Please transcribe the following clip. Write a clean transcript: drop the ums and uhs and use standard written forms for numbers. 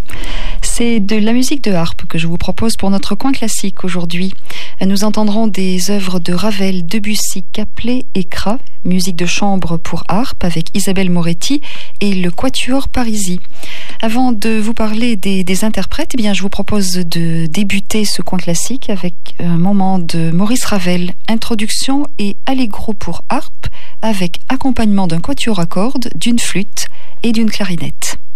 C'est de la musique de harpe que je vous propose pour notre coin classique aujourd'hui. Nous entendrons des œuvres de Ravel, Debussy, Caplet et Kra, musique de chambre pour harpe avec Isabelle Moretti et le Quatuor Parisi. Avant de vous parler des interprètes, eh bien, je vous propose de débuter ce coin classique avec un moment de Maurice Ravel, introduction et allegro pour harpe avec accompagnement d'un quatuor à cordes, d'une flûte et d'une clarinette.